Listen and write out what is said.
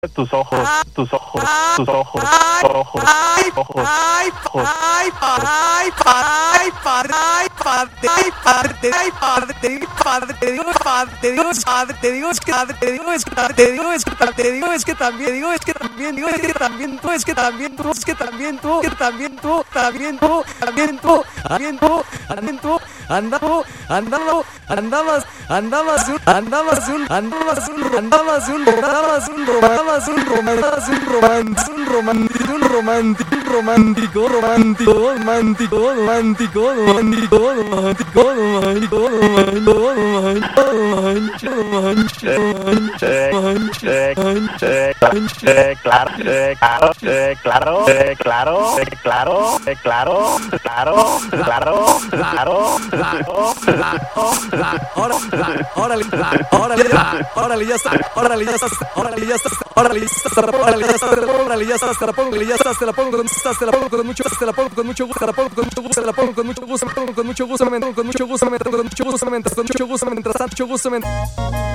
tus ojos, tus ojos, tus ojos, ojos, ojos, Órale, ya está, te la pongo con mucho gusto, mientras tanto, mucho gusto.